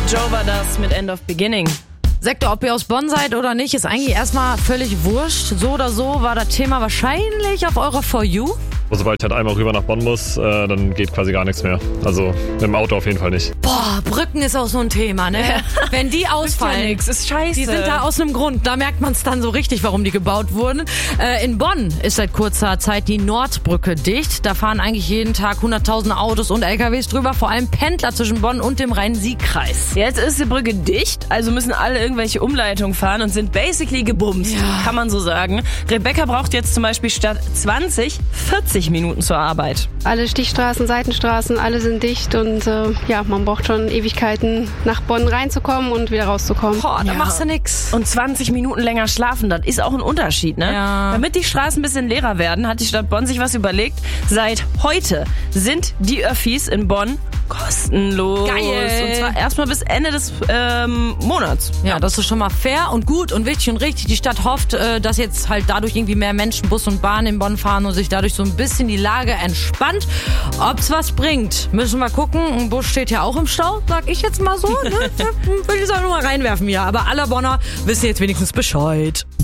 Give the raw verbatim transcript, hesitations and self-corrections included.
Joe war das mit End of Beginning. Sektor, ob ihr aus Bonn seid oder nicht, ist eigentlich erstmal völlig wurscht. So oder so war das Thema wahrscheinlich auf eurer For You. Sobald ich halt einmal rüber nach Bonn muss, äh, dann geht quasi gar nichts mehr. Also mit dem Auto auf jeden Fall nicht. Boah, Brücken ist auch so ein Thema, ne? Ja. Wenn die ausfallen, ja nix, ist scheiße. Die sind da aus einem Grund. Da merkt man es dann so richtig, warum die gebaut wurden. Äh, in Bonn ist seit kurzer Zeit die Nordbrücke dicht. Da fahren eigentlich jeden Tag hunderttausend Autos und L K Ws drüber, vor allem Pendler zwischen Bonn und dem Rhein-Sieg-Kreis. Jetzt ist die Brücke dicht, also müssen alle irgendwelche Umleitungen fahren und sind basically gebumst, Ja. kann man so sagen. Rebecca braucht jetzt zum Beispiel statt zwanzig, vierzig Minuten zur Arbeit. Alle Stichstraßen, Seitenstraßen, alle sind dicht und äh, ja, man braucht schon Ewigkeiten, nach Bonn reinzukommen und wieder rauszukommen. Boah, da Ja. machst du nix. Und zwanzig Minuten länger schlafen, das ist auch ein Unterschied, ne? Ja. Damit die Straßen ein bisschen leerer werden, hat die Stadt Bonn sich was überlegt. Seit heute sind die Öffis in Bonn kostenlos. Geil. Und zwar erstmal bis Ende des ähm, Monats. Ja, das ist schon mal fair und gut und wichtig und richtig. Die Stadt hofft, äh, dass jetzt halt dadurch irgendwie mehr Menschen Bus und Bahn in Bonn fahren und sich dadurch so ein bisschen die Lage entspannt. Ob's was bringt, müssen wir gucken. Ein Bus steht ja auch im Stau, sag ich jetzt mal so. Ne? Würde ich es auch nur mal reinwerfen, ja. Aber alle Bonner wissen jetzt wenigstens Bescheid.